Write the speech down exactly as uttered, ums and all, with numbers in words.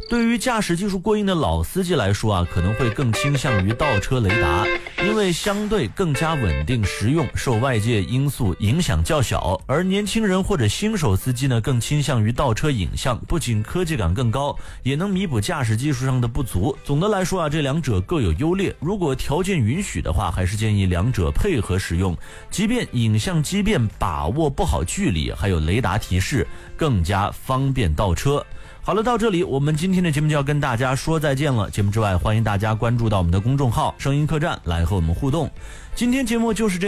对于驾驶技术过硬的老司机来说啊，可能会更倾向于倒车雷达，因为相对更加稳定实用，受外界因素影响较小。而年轻人或者新手司机呢，更倾向于倒车影像，不仅科技感更高，也能弥补驾驶技术上的不足。总的来说啊，这两者各有优劣，如果条件允许的话，还是建议两者配合使用。即便影像畸变把握不好距离，还有雷达提示，更加方便倒车。好了，到这里我们今天的节目就要跟大家说再见了。节目之外，欢迎大家关注到我们的公众号声音客栈来和我们互动。今天节目就是这样。